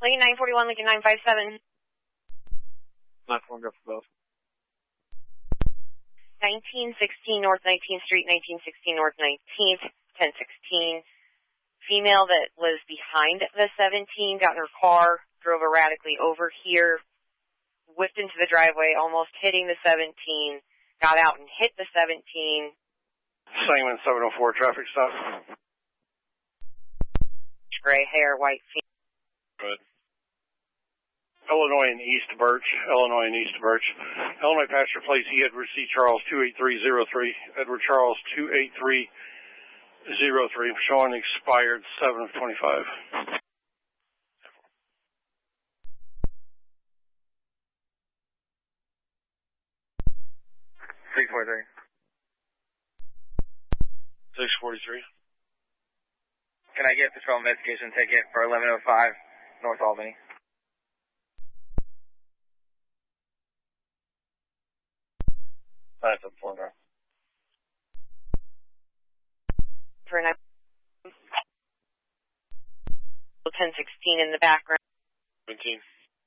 Lincoln 941, Lincoln 957. 941, go for both. 1916 North 19th Street, 1916 North 19th, 1016. Female that was behind the 17, got in her car, drove erratically over here, whipped into the driveway, almost hitting the 17, got out and hit the 17. Sangamon 704, traffic stop. Gray hair, white feet. Good. Illinois and East Birch. Illinois and East Birch. Illinois passenger place E. Edward C. Charles 28303. Edward Charles 28303. Showing expired 7 of 25. 643. 643. Can I get patrol investigation ticket for 1105 North Albany? That's a 4 now. For 1016 in the background. 17.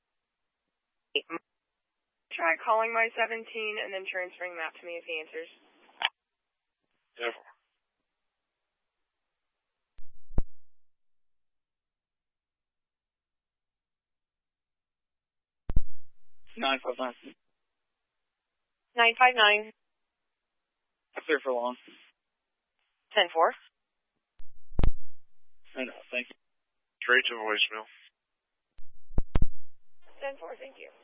Try calling my 17 and then transferring that to me if he answers. Yeah. 959. 959. Clear for long. 10-4. I know, thank you. Straight to voicemail. 10-4, thank you.